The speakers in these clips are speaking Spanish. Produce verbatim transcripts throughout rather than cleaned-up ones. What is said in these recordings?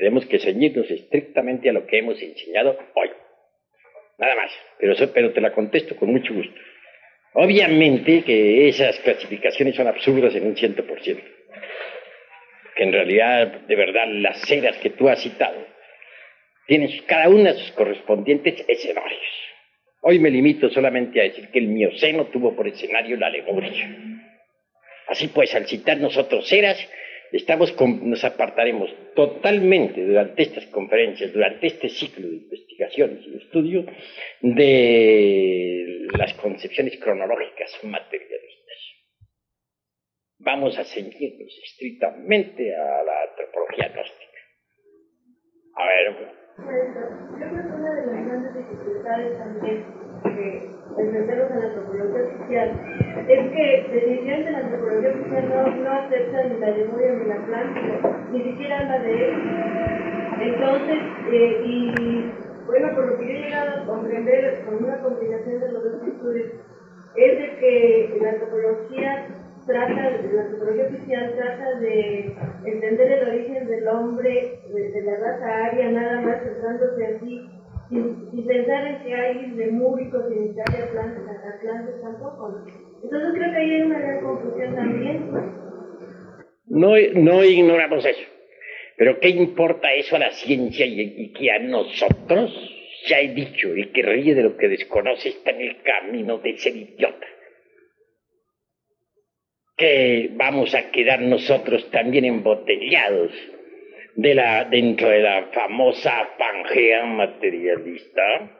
Tenemos que ceñirnos estrictamente a lo que hemos enseñado hoy. Nada más, pero, pero te la contesto con mucho gusto. Obviamente que esas clasificaciones son absurdas en un ciento por ciento. Que en realidad, de verdad, las eras que tú has citado tienen cada una de sus correspondientes escenarios. Hoy me limito solamente a decir que el Mioceno tuvo por escenario la Lemuria. Así pues, al citar nosotros eras, estamos con, nos apartaremos totalmente durante estas conferencias, durante este ciclo de investigaciones y de estudio, de las concepciones cronológicas materialistas. Vamos a ceñirnos estrictamente a la antropología gnóstica. A ver. Yo creo que una de las grandes dificultades también que enfrentamos en la antropología oficial es que definitivamente la antropología oficial no, no acepta ni la Lemuria ni la Atlántida, ni siquiera habla de él. Entonces, eh, y bueno, por lo que yo he llegado a comprender con una combinación de los dos estudios, es de que la antropología trata, la antropología oficial trata de entender el origen del hombre, de, de la raza aria, nada más centrándose así, sin, sin pensar en que hay lemúricos, sin necesitar de atlantes, atlantes tampoco. Entonces creo que ahí hay una gran confusión también. No, no ignoramos eso, pero ¿qué importa eso a la ciencia y, y que a nosotros? Ya he dicho, el que ríe de lo que desconoce está en el camino de ser idiota. Que vamos a quedar nosotros también embotellados de la, dentro de la famosa Pangea materialista,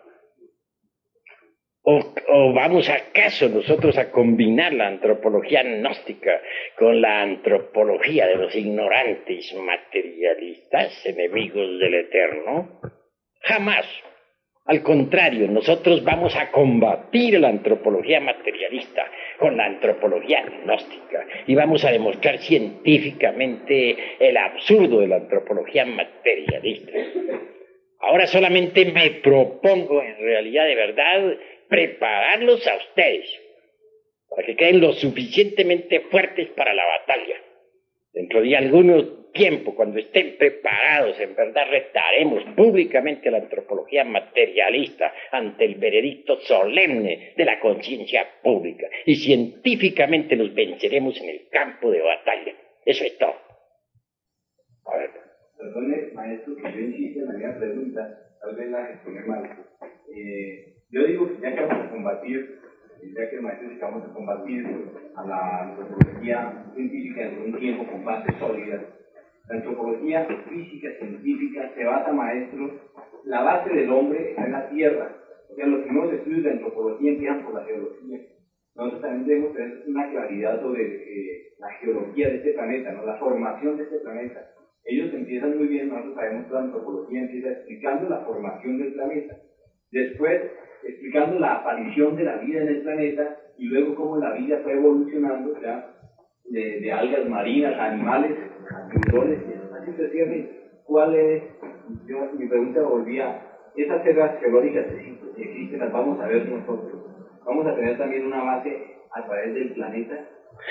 o, o vamos acaso nosotros a combinar la antropología gnóstica con la antropología de los ignorantes materialistas, enemigos del Eterno. Jamás. Al contrario, nosotros vamos a combatir la antropología materialista con la antropología gnóstica y vamos a demostrar científicamente el absurdo de la antropología materialista. Ahora solamente me propongo, en realidad de verdad, prepararlos a ustedes para que queden lo suficientemente fuertes para la batalla. Dentro de algunos tiempo, cuando estén preparados, en verdad retaremos públicamente a la antropología materialista ante el veredicto solemne de la conciencia pública y científicamente los venceremos en el campo de batalla. Eso es todo. A ver, perdone, maestro, que yo insisto en la misma pregunta, tal vez la exponé mal. Eh, yo digo que ya que vamos a combatir, ya que el maestro dice que vamos a combatir a la antropología científica en un tiempo con bases sólidas, la antropología física científica se basa, maestro, la base del hombre está en la Tierra. O sea, los primeros estudios de antropología empiezan por la geología. Nosotros también debemos tener una claridad sobre eh, la geología de este planeta, ¿no? La formación de este planeta. Ellos empiezan muy bien, nosotros sabemos que la antropología empieza explicando la formación del planeta. Después, explicando la aparición de la vida en el planeta y luego cómo la vida fue evolucionando, ya, de, de algas marinas, animales, tiburones, así sucesivamente. ¿Cuál es? Yo, mi pregunta volvía, esas eras geológicas que existen, las vamos a ver nosotros. Vamos a tener también una base a través del planeta.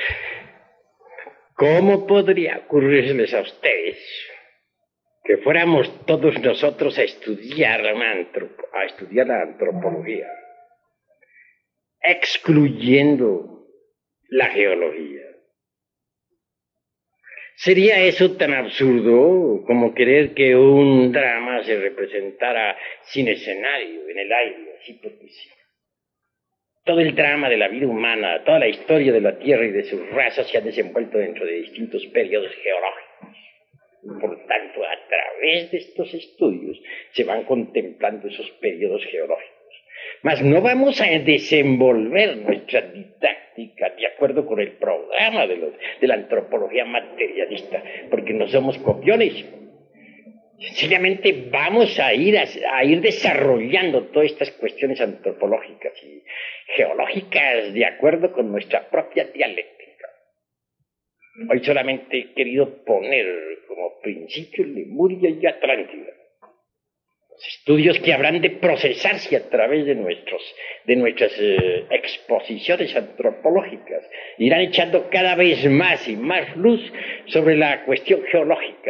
¿Cómo podría ocurrirles a ustedes que fuéramos todos nosotros a estudiar la, antropo, a estudiar la antropología, excluyendo la geología? ¿Sería eso tan absurdo como querer que un drama se representara sin escenario, en el aire, así porque sí? Todo el drama de la vida humana, toda la historia de la Tierra y de sus razas se ha desenvuelto dentro de distintos periodos geológicos. Por tanto, a través de estos estudios se van contemplando esos periodos geológicos. Mas no vamos a desenvolver nuestra didáctica de acuerdo con el programa de, los, de la antropología materialista, porque no somos copiones. Sencillamente vamos a ir, a, a ir desarrollando todas estas cuestiones antropológicas y geológicas de acuerdo con nuestra propia dialéctica. Hoy solamente he querido poner como principio Lemuria y Atlántida. Los estudios que habrán de procesarse a través de, nuestros, de nuestras eh, exposiciones antropológicas irán echando cada vez más y más luz sobre la cuestión geológica.